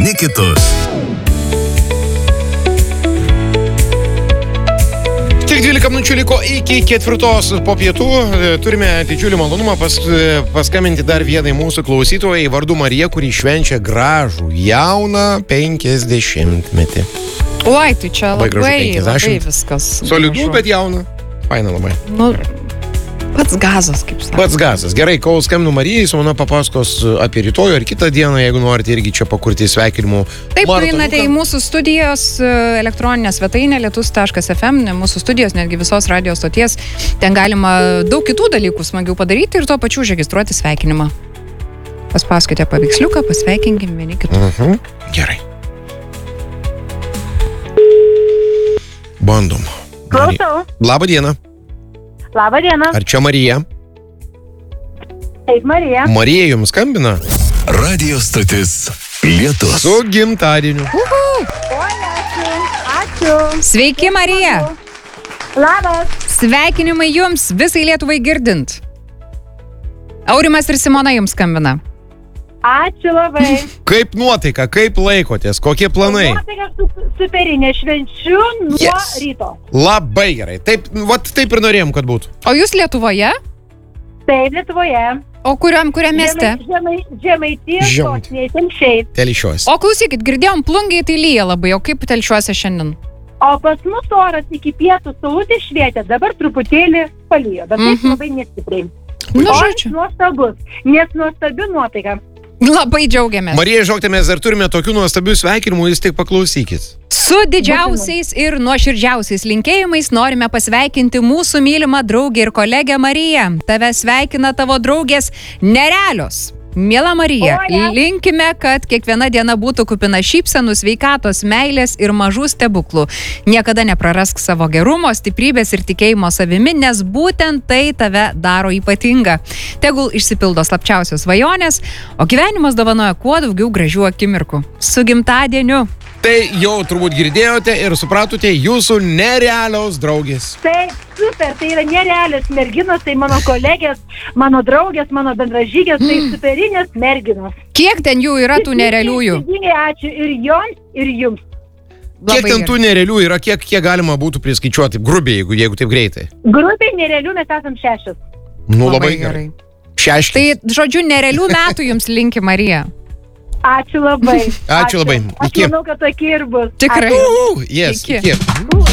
vieni kitus. Tik 12 minučių liko iki 4 po pietų. Turime didžiulį malonumą paskambinti dar vienai mūsų klausytojai vardu Marija, kuri švenčia gražų, jauną 50-metį. Oi, tai čia labai viskas. Solidu, bet jauna. Faina labai. Nu, pats gazas, kaip sakė. Pats gazas. Gerai, kol skambinu Marijai, su mano papasakos apie rytojų ar kitą dieną, jeigu norite irgi čia pakurti sveikinimų. Taip, einate į mūsų studijos elektroninę svetainę lietus.fm, mūsų studijos, netgi visos radijos stoties. Ten galima daug kitų dalykų smagiau padaryti ir tuo pačiu užregistruoti sveikinimą. Paspaskite paveiksliuką, pasveikinkim vieni kitų. Gerai. Bandom. Klausau. Labą dieną. Labą dieną. Ar čia Marija? Taip, Marija. Marija jums skambina? Radio stotis Lietus. Su gimtadieniu. Ačiū. Sveiki, Marija. Labas. Sveikinimai jums visai Lietuvai girdint. Aurimas ir Simona jums skambina. Ačiū labai. Kaip nuotaika, kaip laikotės, kokie planai? Nuotaika superinė, švenčiu nuo ryto. Labai gerai. Taip ir norėjom, kad būtų. O jūs Lietuvoje? Taip, Lietuvoje. O kuriam mieste? Žemaitijos, Sostinėje, Telšiai. Telšiuose. O klausykit, girdėjom plungiai, tai lyja labai, o kaip Telšiuose šiandien? O pas mus oras iki pietų saulutė švietė, dabar truputėlį palyjo, bet taip labai nestipriai. Nu, Oras žodžiu. nuostabus, nes nuostabi nuotaika. Labai džiaugiamės. Marija, žinokite, mes dar turime tokių nuostabių sveikinimų, jūs tik paklausykit. Su didžiausiais ir nuoširdžiausiais linkėjimais norime pasveikinti mūsų mylimą draugę ir kolegę Mariją. Tave sveikina tavo draugės Nerealios. Miela Marija, linkime, kad kiekviena diena būtų kupina šypsenų, sveikatos, meilės ir mažų stebuklų. Niekada neprarask savo gerumo, stiprybės ir tikėjimo savimi, nes būtent tai tave daro ypatinga. Tegul išsipildo slapčiausios svajonės, o gyvenimas dovanoja kuo daugiau gražių akimirkų. Su gimtadieniu! Tai jau turbūt girdėjote ir supratote jūsų nerealios draugės. Taip, super, tai yra nerealios merginos, tai mano kolegės, mano draugės, mano bendražygės, tai superinės merginos. Kiek ten jų yra tų nerealiųjų? Ačiū ir joms, ir jums. Kiek ten tų nerealių yra, kiek galima būtų priskaičiuoti, grubiai, jeigu taip greitai? Grubiai nerealių mes esam 6. Nu, labai gerai. 6. Tai, žodžiu, nerealių metų jums linki Marija. Ačiū labai. Ačiū labai. Aš manau, kad tokie ir bus. Tikrai. Yes, Iki. iki.